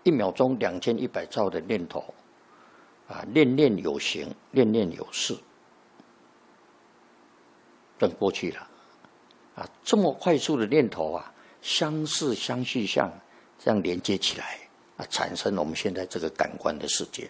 1秒钟2100兆的念头啊，念念有形，念念有事，这过去了啊，这么快速的念头啊，相似相续相这样连接起来啊，产生我们现在这个感官的世界。